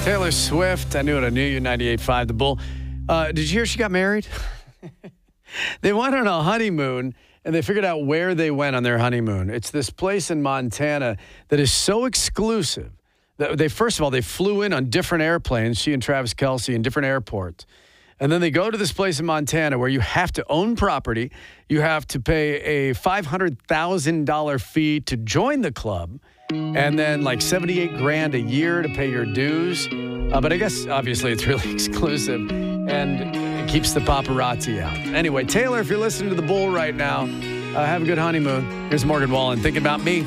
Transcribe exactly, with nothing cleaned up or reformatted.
Taylor Swift. I knew it. I knew you. ninety-eight point five The Bull. Uh, did you hear she got married? They went on a honeymoon, and they figured out where they went on their honeymoon. It's this place in Montana that is so exclusive. That they First of all, they flew in on different airplanes, she and Travis Kelce, in different airports. And then they go to this place in Montana where you have to own property. You have to pay a five hundred thousand dollars fee to join the club. And then like seventy-eight grand a year to pay your dues. Uh, but I guess, obviously, it's really exclusive. And it keeps the paparazzi out. Anyway, Taylor, if you're listening to The Bull right now, uh, have a good honeymoon. Here's Morgan Wallen thinking about me.